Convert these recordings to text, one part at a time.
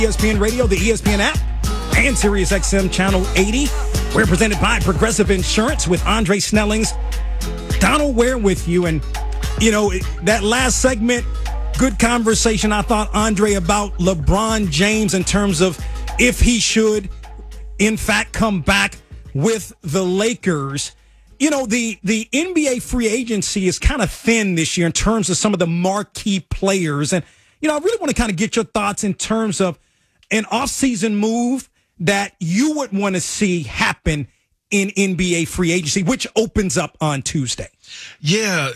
ESPN Radio, the ESPN app, and SiriusXM Channel 80. We're presented by Progressive Insurance with Andre Snellings. Donald Ware with you. And, that last segment, good conversation, I thought, Andre, about LeBron James in terms of if he should, in fact, come back with the Lakers. The NBA free agency is kind of thin this year in terms of some of the marquee players. And, I really want to kind of get your thoughts in terms of an offseason move that you would want to see happen in NBA free agency, which opens up on Tuesday. Yeah,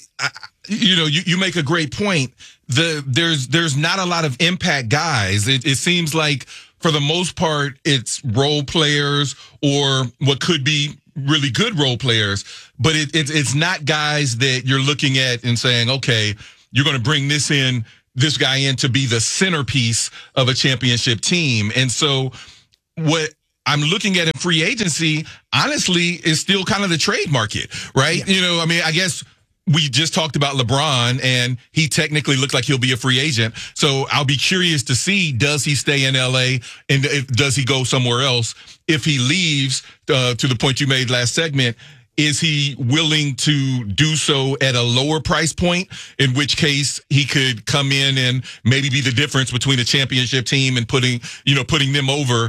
you make a great point. There's not a lot of impact guys. It seems like for the most part it's role players or what could be really good role players, but it's not guys that you're looking at and saying, okay, you're going to bring this guy in to be the centerpiece of a championship team. And so what I'm looking at in free agency, honestly, is still kind of the trade market, right? Yeah. I guess we just talked about LeBron, and he technically looked like he'll be a free agent. So I'll be curious to see, does he stay in LA and does he go somewhere else? If he leaves, to the point you made last segment, is he willing to do so at a lower price point, in which case he could come in and maybe be the difference between a championship team and putting them over?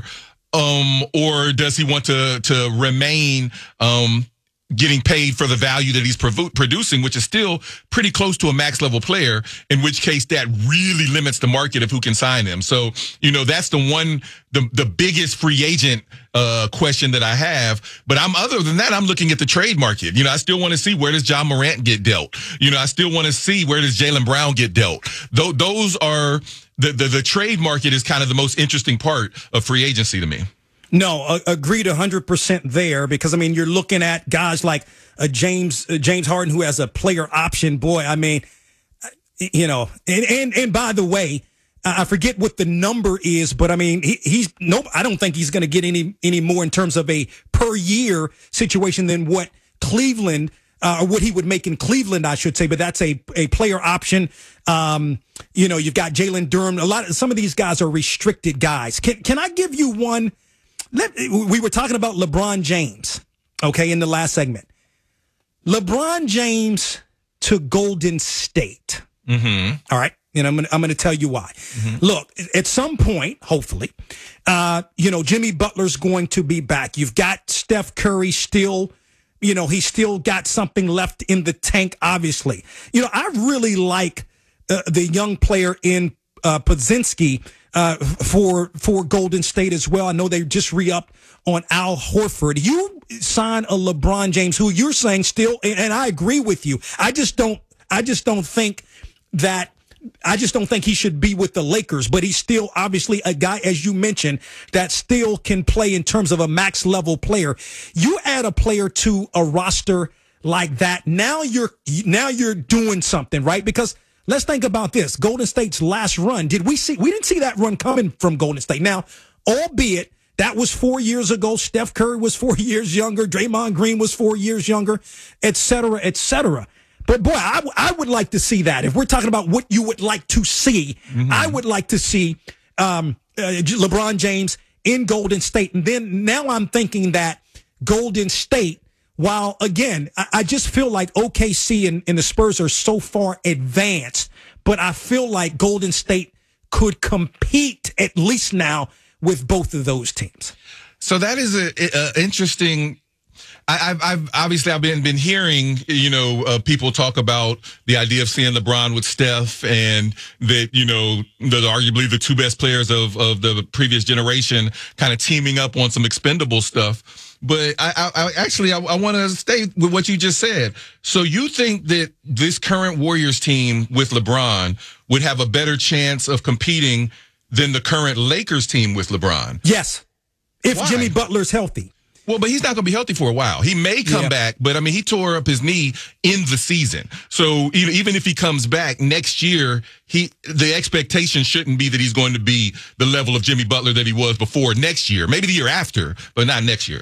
Or does he want to remain getting paid for the value that he's producing, which is still pretty close to a max level player, in which case that really limits the market of who can sign him. So, that's the biggest free agent question that I have. But other than that, I'm looking at the trade market. I still want to see, where does Ja Morant get dealt? I still want to see, where does Jaylen Brown get dealt? Those are the trade market is kind of the most interesting part of free agency to me. No, agreed 100% there, because, you're looking at guys like James Harden, who has a player option. Boy, and by the way, I forget what the number is, but I don't think he's going to get any more in terms of a per year situation than what Cleveland, or what he would make in Cleveland, I should say, but that's a player option. You've got Jalen Durham. Some of these guys are restricted guys. Can I give you one? We were talking about LeBron James, okay, in the last segment. LeBron James to Golden State. Mm-hmm. All right. And I'm going to tell you why. Mm-hmm. Look, at some point, hopefully, Jimmy Butler's going to be back. You've got Steph Curry still, he's still got something left in the tank, obviously. I really like the young player in Podziemski for Golden State as well. I know they just re-upped on Al Horford. You sign a LeBron James, who you're saying still, and I agree with you. I just don't think he should be with the Lakers, but he's still obviously a guy, as you mentioned, that still can play in terms of a max level player. You add a player to a roster like that, now you're doing something, right? Because let's think about this. Golden State's last run, we didn't see that run coming from Golden State. Now, albeit that was 4 years ago. Steph Curry was 4 years younger. Draymond Green was 4 years younger, et cetera, et cetera. But boy, I would like to see that. If we're talking about what you would like to see, mm-hmm. I would like to see LeBron James in Golden State. And then now I'm thinking that Golden State, while, again, I just feel like OKC and the Spurs are so far advanced, but I feel like Golden State could compete, at least now, with both of those teams. So that is a interesting. I've been hearing, people talk about the idea of seeing LeBron with Steph, and that, they're arguably the two best players of the previous generation kind of teaming up on some expendable stuff. But I want to stay with what you just said. So you think that this current Warriors team with LeBron would have a better chance of competing than the current Lakers team with LeBron? Yes. If Why? Jimmy Butler's healthy. Well, but he's not going to be healthy for a while. He may come back, but he tore up his knee in the season. So even if he comes back next year, the expectation shouldn't be that he's going to be the level of Jimmy Butler that he was before next year. Maybe the year after, but not next year.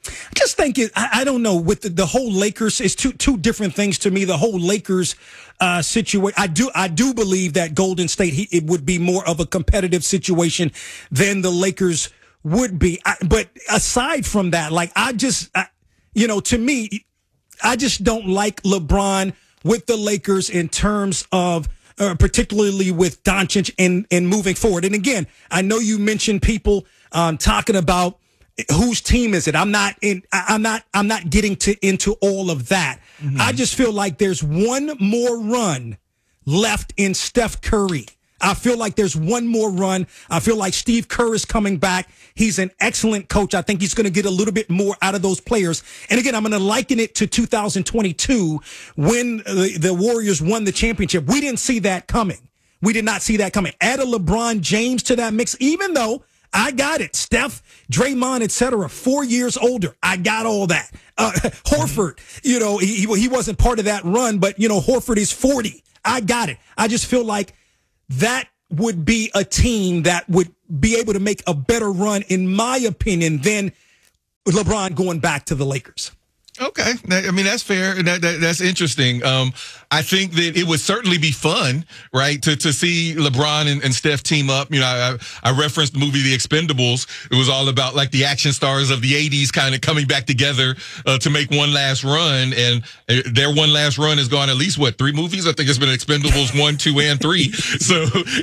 I just think I don't know, with the whole Lakers, it's two different things to me. The whole Lakers situation, I do believe that Golden State, it would be more of a competitive situation than the Lakers would be. But aside from that, like to me, I just don't like LeBron with the Lakers in terms of particularly with Doncic and moving forward. And again, I know you mentioned people talking about whose team is it. I'm not getting into all of that. Mm-hmm. I just feel like there's one more run left in Steph Curry. I feel like there's one more run. I feel like Steve Kerr is coming back. He's an excellent coach. I think he's going to get a little bit more out of those players. And again, I'm going to liken it to 2022 when the Warriors won the championship. We didn't see that coming. We did not see that coming. Add a LeBron James to that mix, even though I got it. Steph, Draymond, etc. 4 years older. I got all that. Horford, he wasn't part of that run, but, Horford is 40. I got it. I just feel like that would be a team that would be able to make a better run, in my opinion, than LeBron going back to the Lakers. Okay. I mean, that's fair. That's interesting. I think that it would certainly be fun, right, to see LeBron and Steph team up. I referenced the movie The Expendables. It was all about like the action stars of the 80s kind of coming back together to make one last run. And their one last run has gone at least, 3 movies? I think it's been Expendables 1, 2, and 3. So,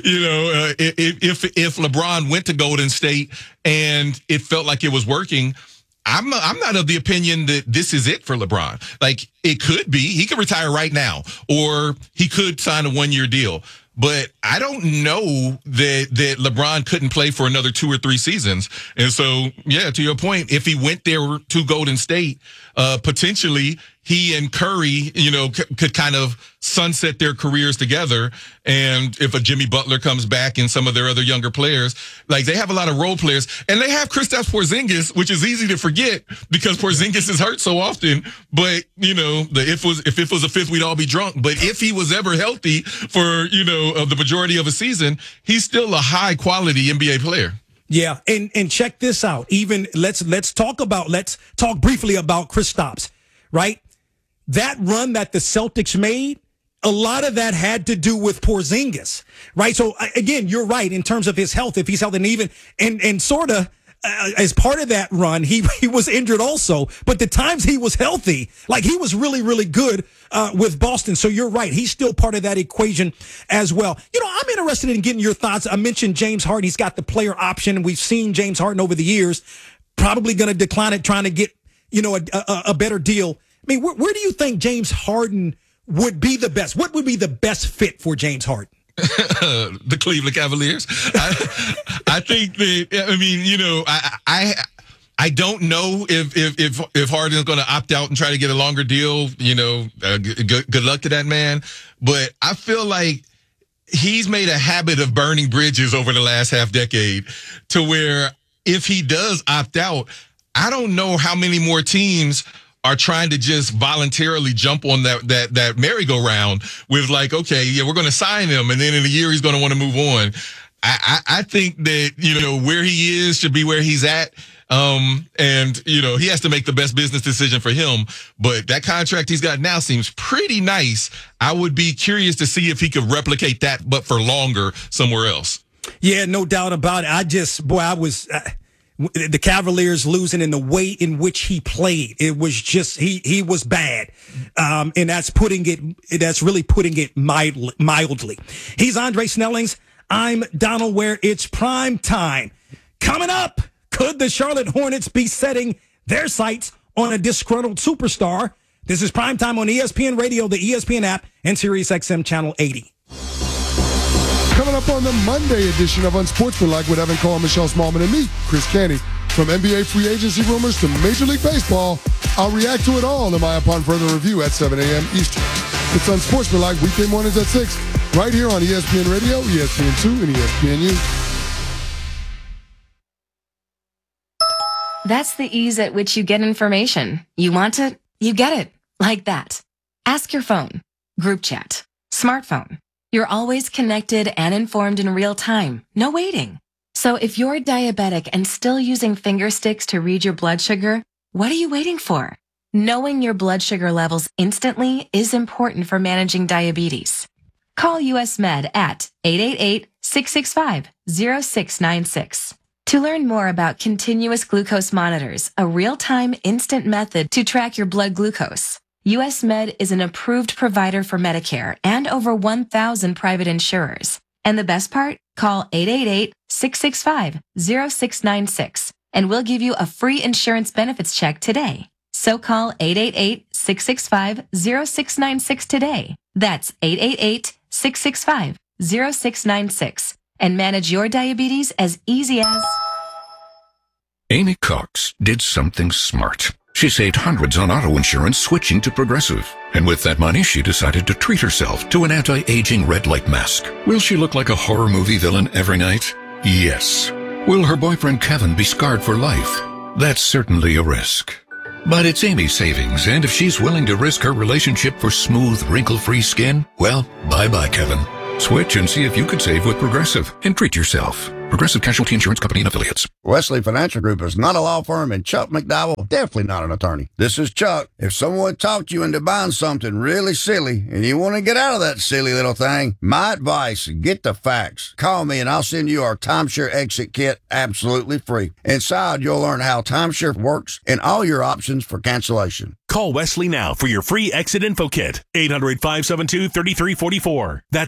if LeBron went to Golden State and it felt like it was working, I'm not of the opinion that this is it for LeBron. Like, it could be. He could retire right now, or he could sign a 1-year deal. But I don't know that LeBron couldn't play for another 2 or 3 seasons. And so, yeah, to your point, if he went there to Golden State, potentially he and Curry, could kind of sunset their careers together. And if a Jimmy Butler comes back and some of their other younger players, like, they have a lot of role players, and they have Kristaps Porzingis, which is easy to forget because Porzingis is hurt so often. But, if it was a fifth, we'd all be drunk. But if he was ever healthy for, the majority of a season, he's still a high quality NBA player. Yeah. And check this out. Even let's talk briefly about Kristaps, right? That run that the Celtics made, a lot of that had to do with Porzingis, right? So again, you're right in terms of his health. If he's healthy, and sort of as part of that run, he was injured also. But the times he was healthy, like, he was really, really good with Boston. So you're right. He's still part of that equation as well. I'm interested in getting your thoughts. I mentioned James Harden. He's got the player option. We've seen James Harden over the years, probably going to decline it, trying to get, a better deal. I mean, where do you think James Harden would be the best? What would be the best fit for James Harden? The Cleveland Cavaliers. I think that, I don't know if Harden's going to opt out and try to get a longer deal. Good luck to that man. But I feel like he's made a habit of burning bridges over the last half decade, to where if he does opt out, I don't know how many more teams are trying to just voluntarily jump on that merry-go-round with, like, okay, yeah, we're going to sign him, and then in a year he's going to want to move on. I think that, where he is should be where he's at. And he has to make the best business decision for him. But that contract he's got now seems pretty nice. I would be curious to see if he could replicate that, but for longer somewhere else. Yeah, no doubt about it. The Cavaliers losing, in the way in which he played, it was just, he was bad. And that's really putting it mildly. He's Andre Snellings. I'm Donald Ware. It's prime time. Coming up, could the Charlotte Hornets be setting their sights on a disgruntled superstar? This is prime time on ESPN Radio, the ESPN app, and Sirius XM Channel 80. Coming up on the Monday edition of Unsportsmanlike with Evan Cole, Michelle Smallman, and me, Chris Canty. From NBA free agency rumors to Major League Baseball, I'll react to it all in my Upon Further Review at 7 a.m. Eastern. It's Unsportsmanlike weekday mornings at 6, right here on ESPN Radio, ESPN2, and ESPNU. That's the ease at which you get information. You want it, you get it. Like that. Ask your phone. Group chat. Smartphone. You're always connected and informed in real time. No waiting. So if you're diabetic and still using finger sticks to read your blood sugar, What are you waiting for? Knowing your blood sugar levels instantly is important for managing diabetes. Call US Med at 888-665-0696. To learn more about continuous glucose monitors, a real-time instant method to track your blood glucose, US Med is an approved provider for Medicare and over 1,000 private insurers. And the best part? Call 888-665-0696 and we'll give you a free insurance benefits check today. So call 888-665-0696 today. That's 888-665-0696 and manage your diabetes as easy as... Amy Cox did something smart. She saved hundreds on auto insurance switching to Progressive. And with that money, she decided to treat herself to an anti-aging red light mask. Will she look like a horror movie villain every night? Yes. Will her boyfriend Kevin be scarred for life? That's certainly a risk. But it's Amy's savings, and if she's willing to risk her relationship for smooth, wrinkle-free skin, well, bye-bye, Kevin. Switch and see if you could save with Progressive and treat yourself. Progressive Casualty Insurance Company and Affiliates. Wesley Financial Group is not a law firm, and Chuck McDowell definitely not an attorney. This is Chuck. If someone talked you into buying something really silly and you want to get out of that silly little thing, my advice, get the facts. Call me and I'll send you our timeshare exit kit absolutely free. Inside, you'll learn how timeshare works and all your options for cancellation. Call Wesley now for your free exit info kit. 800-572-3344. That's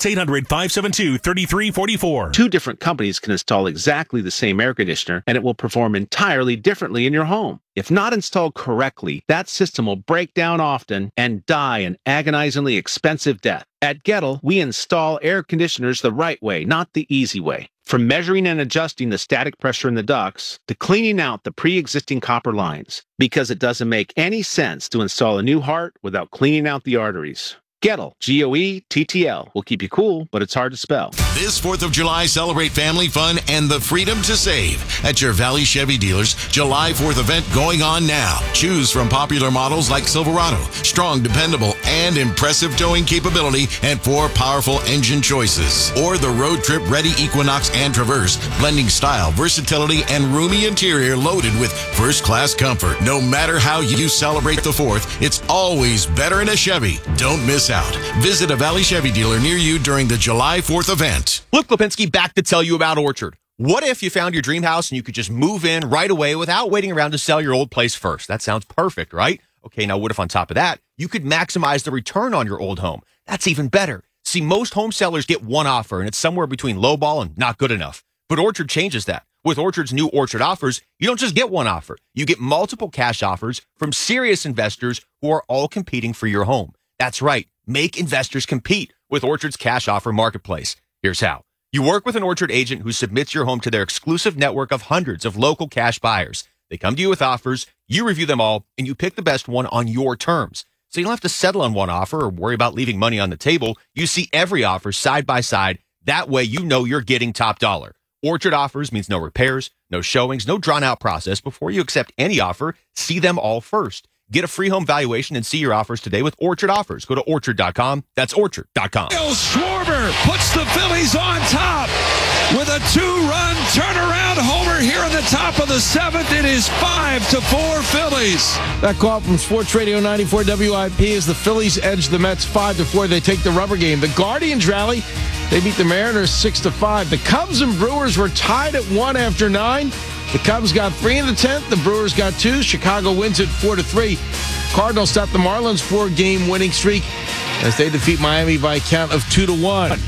800-572-3344. Two different companies can install exactly the same air conditioner, and it will perform entirely differently in your home. If not installed correctly, that system will break down often and die an agonizingly expensive death. At Gettle, we install air conditioners the right way, not the easy way. From measuring and adjusting the static pressure in the ducts to cleaning out the pre-existing copper lines, because it doesn't make any sense to install a new heart without cleaning out the arteries. Gettle, G-O-E-T-T-L, will keep you cool, but it's hard to spell. This 4th of July, celebrate family fun and the freedom to save at your Valley Chevy dealers. July 4th event going on now. Choose from popular models like Silverado, strong, dependable, and impressive towing capability, and 4 powerful engine choices. Or the road trip ready Equinox and Traverse, blending style, versatility, and roomy interior loaded with first-class comfort. No matter how you celebrate the 4th, it's always better in a Chevy. Don't miss out. Visit a Valley Chevy dealer near you during the July 4th event. Luke Lipinski back to tell you about Orchard. What if you found your dream house and you could just move in right away without waiting around to sell your old place first? That sounds perfect, right? Okay, now what if on top of that, you could maximize the return on your old home? That's even better. See, most home sellers get one offer, and it's somewhere between lowball and not good enough. But Orchard changes that. With Orchard's new Orchard offers, you don't just get one offer. You get multiple cash offers from serious investors who are all competing for your home. That's right. Make investors compete with Orchard's cash offer marketplace. Here's how. You work with an Orchard agent who submits your home to their exclusive network of hundreds of local cash buyers. They come to you with offers, you review them all, and you pick the best one on your terms. So you don't have to settle on one offer or worry about leaving money on the table. You see every offer side by side. That way you know you're getting top dollar. Orchard offers means no repairs, no showings, no drawn-out process. Before you accept any offer, see them all first. Get a free home valuation and see your offers today with Orchard Offers. Go to Orchard.com. That's Orchard.com. Bill Schwarber puts the Phillies on top with a 2-run turnaround homer here in the top of the 7th. It is 5-4 Phillies. That call from Sports Radio 94 WIP is the Phillies edge the Mets 5-4. They take the rubber game. The Guardians rally. They beat the Mariners 6-5. The Cubs and Brewers were tied at 1 after 9. The Cubs got 3 in the 10th. The Brewers got 2. Chicago wins it 4-3. Cardinals stop the Marlins 4-game winning streak as they defeat Miami by a count of 2-1.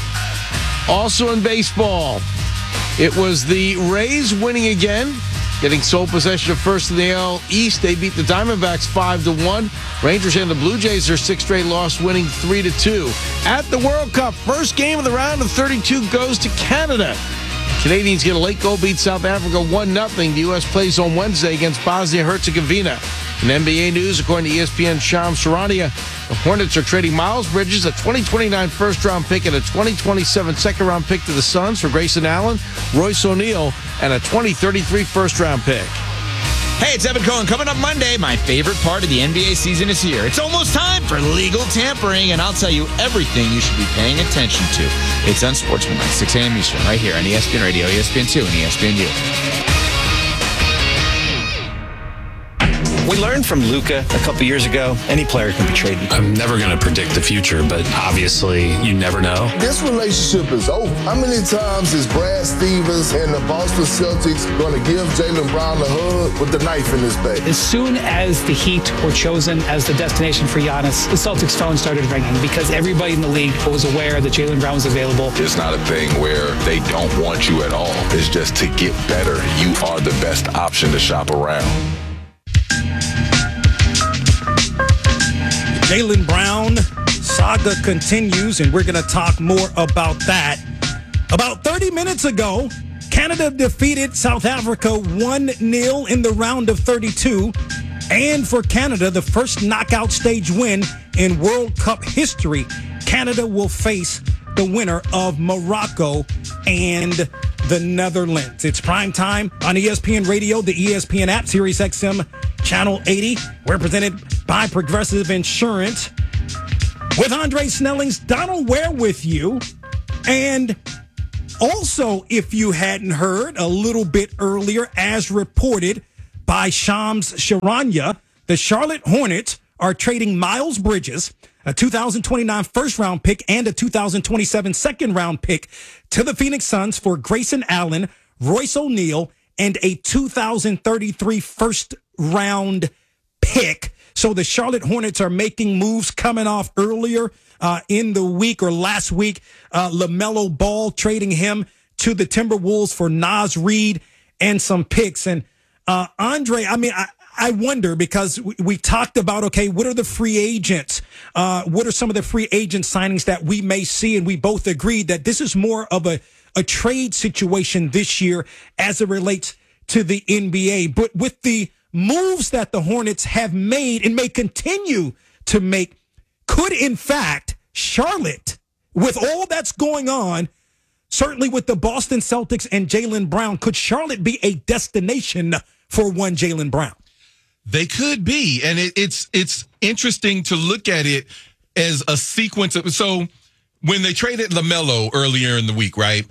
Also in baseball, it was the Rays winning again, getting sole possession of first in the AL East. They beat the Diamondbacks 5-1. Rangers and the Blue Jays, their 6th straight loss, winning 3-2. At the World Cup, first game of the round of 32 goes to Canada. Canadians get a late goal, beat South Africa 1-0. The U.S. plays on Wednesday against Bosnia-Herzegovina. In NBA news, according to ESPN Shams Charania, the Hornets are trading Miles Bridges, a 2029 first-round pick, and a 2027 second-round pick to the Suns for Grayson Allen, Royce O'Neal, and a 2033 first-round pick. Hey, it's Evan Cohen. Coming up Monday, my favorite part of the NBA season is here. It's almost time for legal tampering, and I'll tell you everything you should be paying attention to. It's Unsportsmanlike, 6 a.m. Eastern, right here on ESPN Radio, ESPN2, and ESPNU. We learned from Luka a couple years ago, any player can be traded. I'm never going to predict the future, but obviously you never know. This relationship is over. How many times is Brad Stevens and the Boston Celtics going to give Jaylen Brown a hug with the knife in his back? As soon as the Heat were chosen as the destination for Giannis, the Celtics phone started ringing because everybody in the league was aware that Jaylen Brown was available. It's not a thing where they don't want you at all. It's just to get better, you are the best option to shop around. Jaylen Brown saga continues, and we're going to talk more about that. About 30 minutes ago, Canada defeated South Africa 1-0 in the round of 32. And for Canada, the first knockout stage win in World Cup history, Canada will face the winner of Morocco and the Netherlands. It's prime time on ESPN Radio, the ESPN app, Sirius XM Channel 80. We're presented by Progressive Insurance. With Andre Snelling's Donald Ware with you. And also, if you hadn't heard a little bit earlier, as reported by Shams Charania, the Charlotte Hornets are trading Miles Bridges, a 2029 first-round pick and a 2027 second-round pick, to the Phoenix Suns for Grayson Allen, Royce O'Neal, and a 2033 first-round pick. So the Charlotte Hornets are making moves coming off earlier in the week or last week. LaMelo Ball trading him to the Timberwolves for Naz Reid and some picks. And Andre, I mean, I wonder, because we talked about, okay, what are the free agents? What are some of the free agent signings that we may see? And we both agreed that this is more of a trade situation this year as it relates to the NBA. But with the moves that the Hornets have made and may continue to make, could in fact Charlotte, with all that's going on, certainly with the Boston Celtics and Jaylen Brown, could Charlotte be a destination for one Jaylen Brown? They could be, and it's interesting to look at it as a sequence of. So when they traded LaMelo earlier in the week, right?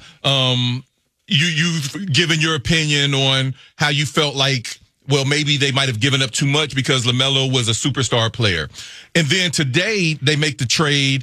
You've given your opinion on how you felt like, well, maybe they might have given up too much because LaMelo was a superstar player. And then today they make the trade.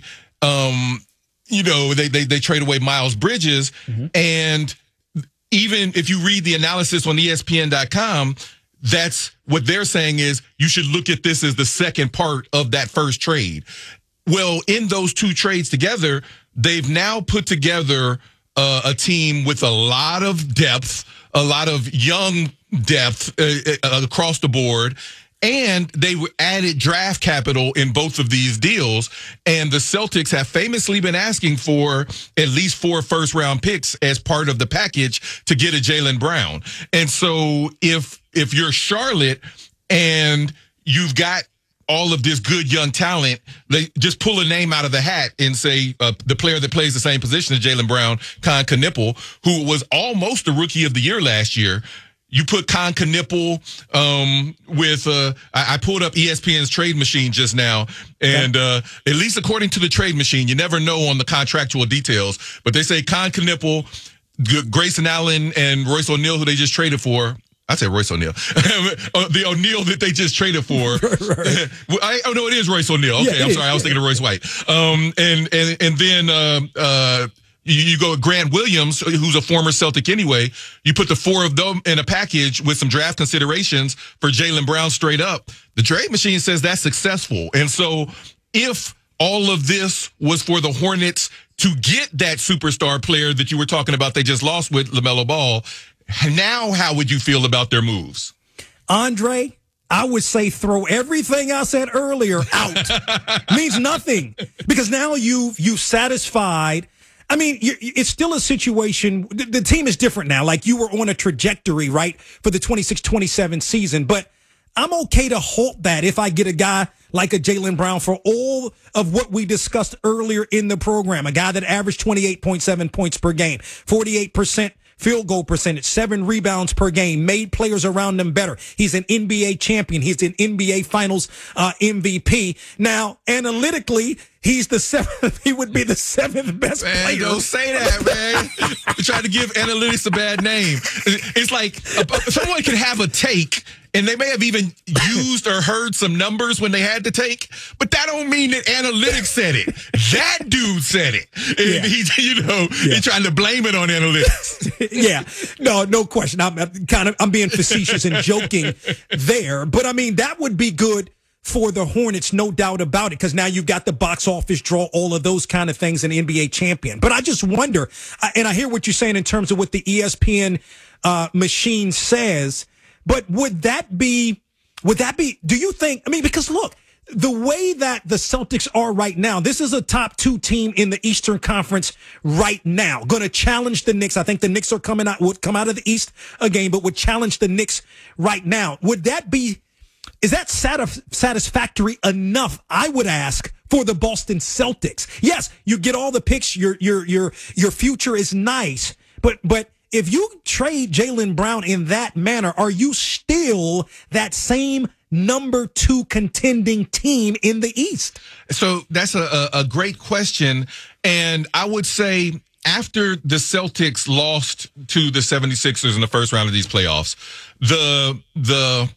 They trade away Miles Bridges. Mm-hmm. And even if you read the analysis on ESPN.com, that's what they're saying is you should look at this as the second part of that first trade. Well, in those two trades together, they've now put together a team with a lot of depth, a lot of young depth across the board, and they added draft capital in both of these deals. And the Celtics have famously been asking for at least 4 first-round picks as part of the package to get a Jaylen Brown. And so if you're Charlotte and you've got all of this good young talent, they just pull a name out of the hat and say the player that plays the same position as Jaylen Brown, Con Knipple, who was almost the Rookie of the Year last year. You put Con Knipple with I pulled up ESPN's trade machine just now, and at least according to the trade machine, you never know on the contractual details, but they say Con Knipple, Grayson Allen, and Royce O'Neal, who they just traded for. I said Royce O'Neal. The O'Neal that they just traded for. Right. No, it is Royce O'Neal. Okay, I'm sorry. I was thinking of Royce White. And then you go with Grant Williams, who's a former Celtic anyway. You put the 4 of them in a package with some draft considerations for Jaylen Brown straight up. The trade machine says that's successful. And so if all of this was for the Hornets to get that superstar player that you were talking about they just lost with LaMelo Ball, now how would you feel about their moves? Andre, I would say throw everything I said earlier out. Means nothing, because now you've satisfied. I mean, it's still a situation. The team is different now. Like, you were on a trajectory, right, for the 26-27 season. But I'm okay to halt that if I get a guy like a Jaylen Brown for all of what we discussed earlier in the program. A guy that averaged 28.7 points per game, 48% field goal percentage, 7 rebounds per game, made players around him better. He's an NBA champion. He's an NBA Finals MVP. Now, analytically, he's the 7th. He would be the 7th best player. Don't say that, man. You're trying to give analytics a bad name. It's like someone can have a take and they may have even used or heard some numbers when they had to take, but that don't mean that analytics said it. That dude said it. And he's trying to blame it on analytics. Yeah, no question. I'm being facetious and joking there, but I mean, that would be good for the Hornets, no doubt about it, because now you've got the box office draw, all of those kind of things, an NBA champion. But I just wonder, and I hear what you're saying in terms of what the ESPN machine says, but would that be, do you think, I mean, because look, the way that the Celtics are right now, this is a top 2 team in the Eastern Conference right now. Going to challenge the Knicks. I think the Knicks would come out of the East again, but would challenge the Knicks right now. Is that satisfactory enough, I would ask, for the Boston Celtics? Yes, you get all the picks. Your future is nice, but if you trade Jaylen Brown in that manner, are you still that same number 2 contending team in the East? So that's a great question. And I would say after the Celtics lost to the 76ers in the first round of these playoffs, the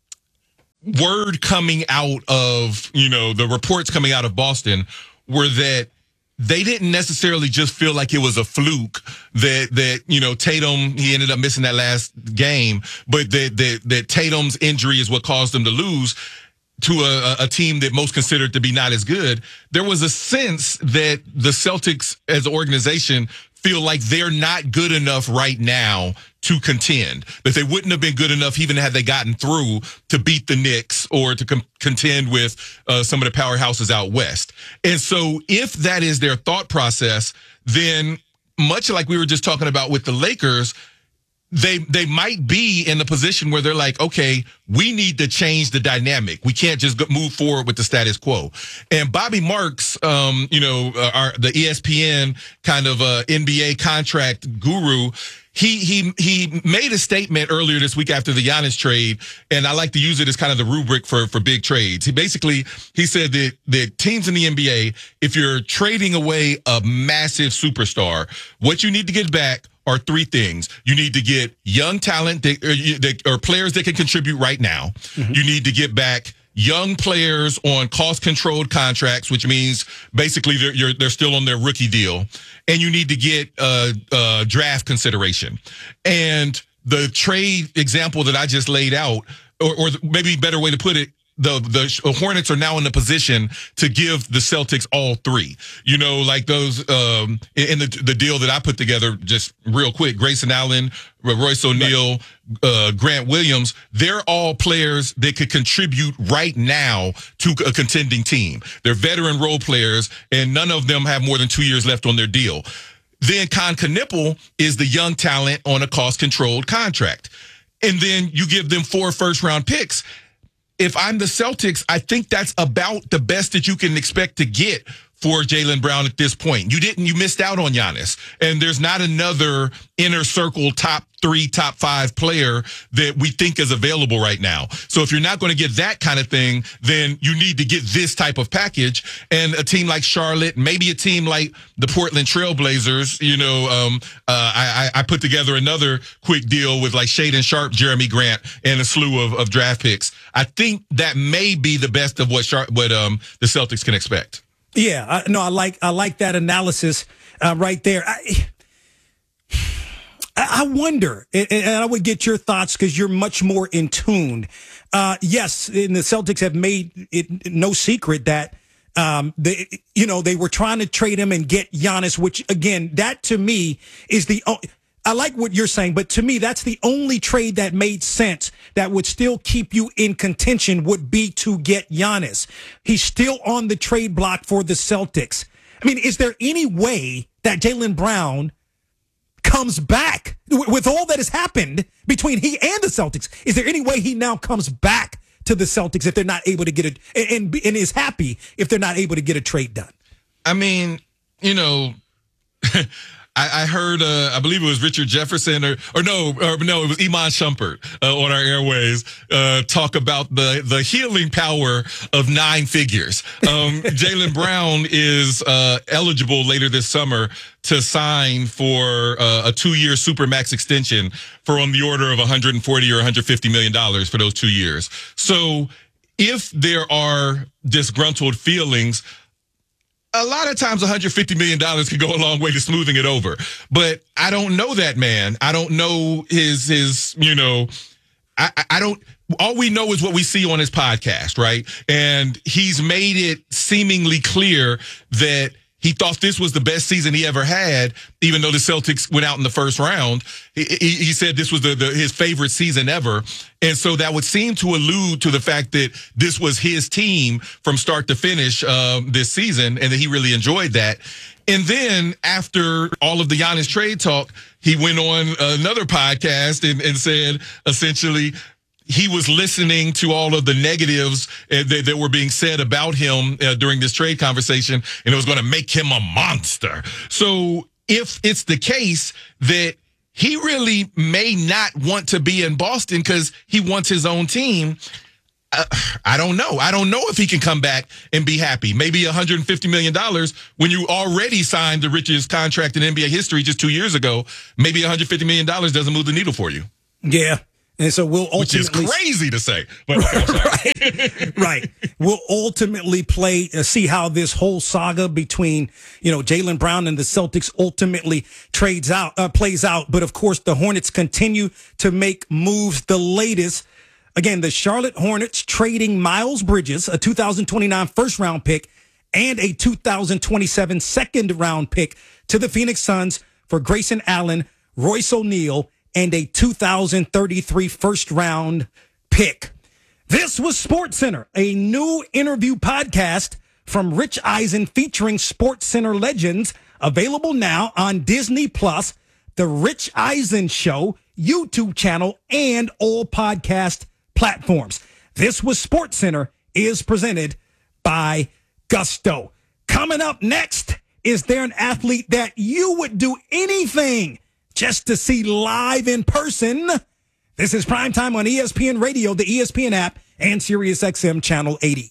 word coming out of, the reports coming out of Boston were that they didn't necessarily just feel like it was a fluke that Tatum, he ended up missing that last game, but that Tatum's injury is what caused them to lose to a team that most considered to be not as good. There was a sense that the Celtics as an organization feel like they're not good enough right now to contend, that they wouldn't have been good enough even had they gotten through to beat the Knicks or to contend with some of the powerhouses out west. And so if that is their thought process, then much like we were just talking about with the Lakers, they might be in a position where they're like, okay, we need to change the dynamic. We can't just move forward with the status quo. And Bobby Marks, the ESPN kind of NBA contract guru, he made a statement earlier this week after the Giannis trade, and I like to use it as kind of the rubric for big trades. He said that teams in the NBA, if you're trading away a massive superstar, what you need to get back are 3 things. You need to get young talent or players that can contribute right now. Mm-hmm. You need to get back young players on cost-controlled contracts, which means basically they're still on their rookie deal. And you need to get draft consideration. And the trade example that I just laid out, or maybe a better way to put it, the Hornets are now in the position to give the Celtics all 3. Like those in the deal that I put together just real quick. Grayson Allen, Royce O'Neal, Grant Williams, they're all players that could contribute right now to a contending team. They're veteran role players, and none of them have more than 2 years left on their deal. Then Con Knipple is the young talent on a cost-controlled contract. And then you give them 4 first-round picks. If I'm the Celtics, I think that's about the best that you can expect to get for Jaylen Brown at this point. You missed out on Giannis, and there's not another inner circle top 3, top 5 player that we think is available right now. So if you're not going to get that kind of thing, then you need to get this type of package. And a team like Charlotte, maybe a team like the Portland Trailblazers, I put together another quick deal with like Shaedon Sharpe, Jeremy Grant, and a slew of draft picks. I think that may be the best of what the Celtics can expect. Yeah, I like that analysis right there. I wonder, and I would get your thoughts because you're much more in tune. Yes, and the Celtics have made it no secret that they were trying to trade him and get Giannis, which again, that to me is I like what you're saying, but to me, that's the only trade that made sense that would still keep you in contention would be to get Giannis. He's still on the trade block for the Celtics. I mean, is there any way that Jaylen Brown comes back with all that has happened between he and the Celtics? Is there any way he now comes back to the Celtics if they're not able to get it and is happy if they're not able to get a trade done? I mean, I heard, I believe it was Richard Jefferson or no, it was Iman Shumpert on our airways talk about the healing power of 9 figures. Jaylen Brown is eligible later this summer to sign for a 2-year Supermax extension for on the order of $140 or $150 million for those 2 years. So if there are disgruntled feelings, a lot of times $150 million could go a long way to smoothing it over. But I don't know that man. I don't know his I don't, all we know is what we see on his podcast, right? And he's made it seemingly clear that he thought this was the best season he ever had, even though the Celtics went out in the first round. He said this was his favorite season ever. And so that would seem to allude to the fact that this was his team from start to finish this season, and that he really enjoyed that. And then after all of the Giannis trade talk, he went on another podcast and said, essentially, he was listening to all of the negatives that were being said about him during this trade conversation, and it was going to make him a monster. So if it's the case that he really may not want to be in Boston because he wants his own team, I don't know. I don't know if he can come back and be happy. Maybe $150 million when you already signed the richest contract in NBA history just 2 years ago. Maybe $150 million doesn't move the needle for you. Yeah. And so we'll ultimately, which is crazy to say, but right. We'll ultimately see how this whole saga between, Jaylen Brown and the Celtics ultimately plays out. But of course, the Hornets continue to make moves. The latest, again, the Charlotte Hornets trading Miles Bridges, a 2029 first round pick, and a 2027 second round pick to the Phoenix Suns for Grayson Allen, Royce O'Neal, and a 2033 first round pick. This was SportsCenter, a new interview podcast from Rich Eisen featuring SportsCenter legends, available now on Disney Plus, The Rich Eisen Show, YouTube channel, and all podcast platforms. This was SportsCenter is presented by Gusto. Coming up next, is there an athlete that you would do anything just to see live in person? This is Primetime on ESPN Radio, the ESPN app, and SiriusXM Channel 80.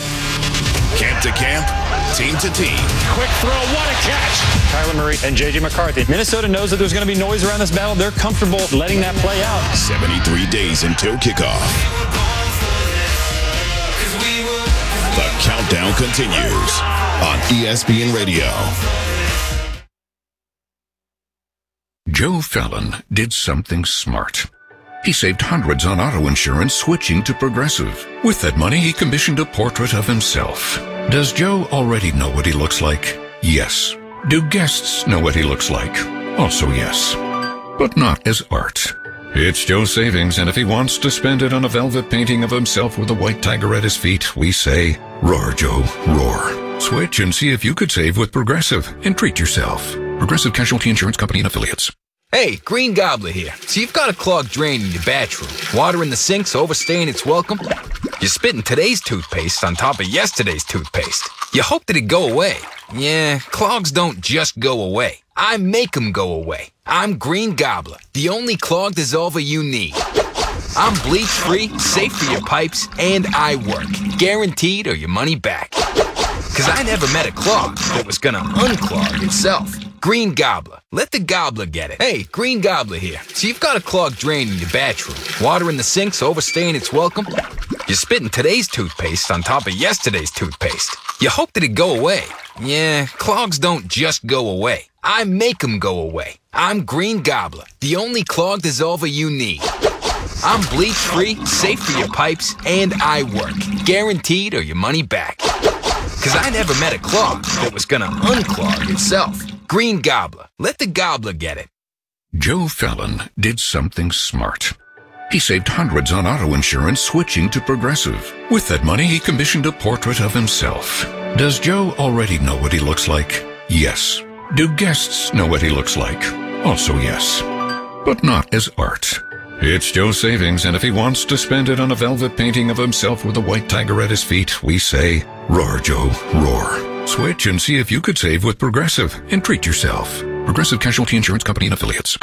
Camp to camp, team to team. Quick throw, what a catch. Kyler Murray and J.J. McCarthy. Minnesota knows that there's going to be noise around this battle. They're comfortable letting that play out. 73 days until kickoff. The countdown continues on ESPN Radio. Joe Fallon did something smart. He saved hundreds on auto insurance switching to Progressive. With that money, he commissioned a portrait of himself. Does Joe already know what he looks like? Yes. Do guests know what he looks like? Also yes. But not as art. It's Joe's savings, and if he wants to spend it on a velvet painting of himself with a white tiger at his feet, we say, roar, Joe, roar. Switch and see if you could save with Progressive and treat yourself. Progressive Casualty Insurance Company and Affiliates. Hey, Green Gobbler here. So you've got a clogged drain in your bathroom. Water in the sink's overstaying its welcome. You're spitting today's toothpaste on top of yesterday's toothpaste. You hoped it'd go away. Yeah, clogs don't just go away. I make them go away. I'm Green Gobbler, the only clog dissolver you need. I'm bleach-free, safe for your pipes, and I work. Guaranteed or your money back. Because I never met a clog that was gonna unclog itself. Green Gobbler. Let the gobbler get it. Hey, Green Gobbler here. So you've got a clogged drain in your bathroom. Water in the sink's overstaying its welcome. You're spitting today's toothpaste on top of yesterday's toothpaste. You hoped it'd go away. Yeah, clogs don't just go away. I make them go away. I'm Green Gobbler, the only clog dissolver you need. I'm bleach-free, safe for your pipes, and I work. Guaranteed or your money back. Because I never met a clog that was gonna unclog itself. Green Gobbler. Let the gobbler get it. Joe Fallon did something smart. He saved hundreds on auto insurance switching to Progressive. With that money, he commissioned a portrait of himself. Does Joe already know what he looks like? Yes. Do guests know what he looks like? Also yes. But not as art. It's Joe's savings, and if he wants to spend it on a velvet painting of himself with a white tiger at his feet, we say, roar, Joe, roar. Switch and see if you could save with Progressive and treat yourself. Progressive Casualty Insurance Company and Affiliates.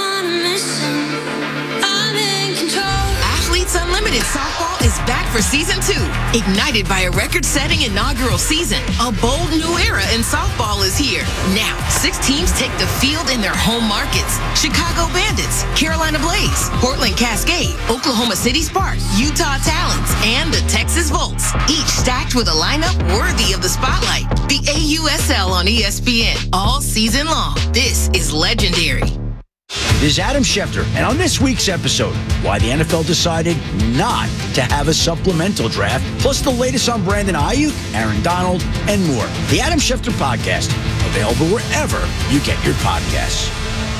Athletes Unlimited Softball is back for season 2. Ignited by a record-setting inaugural season, a bold new era in softball is here. Now, 6 teams take the field in their home markets. Chicago Bandits, Carolina Blaze, Portland Cascade, Oklahoma City Sparks, Utah Talons, and the Texas Volts. Each stacked with a lineup worthy of the spotlight. The AUSL on ESPN all season long. This is legendary. This is Adam Schefter, and on this week's episode, why the NFL decided not to have a supplemental draft, plus the latest on Brandon Ayuk, Aaron Donald, and more. The Adam Schefter Podcast, available wherever you get your podcasts.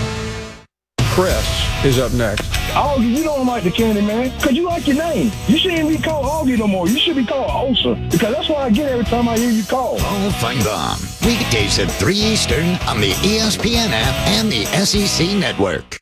Chris is up next. Augie, you don't like the candy, man, because you like your name. You shouldn't be called Augie no more. You should be called Osa, because that's what I get every time I hear you call. Paul Feinbaum, weekdays at 3 Eastern on the ESPN app and the SEC Network.